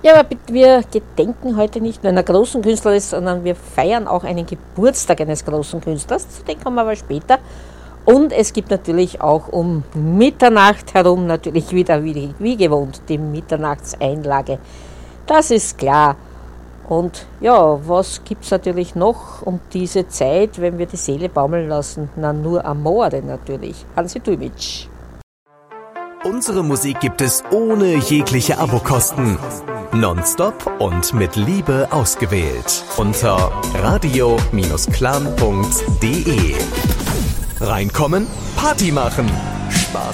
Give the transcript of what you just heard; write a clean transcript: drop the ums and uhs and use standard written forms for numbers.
Ja, aber wir gedenken heute nicht nur einer großen Künstlerin, sondern wir feiern auch einen Geburtstag eines großen Künstlers. Zu dem kommen wir aber später. Und es gibt natürlich auch um Mitternacht herum natürlich wieder wie gewohnt die Mitternachtseinlage. Das ist klar. Und ja, was gibt es natürlich noch um diese Zeit, wenn wir die Seele baumeln lassen? Na, nur Amore natürlich. Hansi Dulmitsch. Unsere Musik gibt es ohne jegliche Abokosten. Nonstop und mit Liebe ausgewählt. Unter radio-clan.de. Reinkommen, Party machen.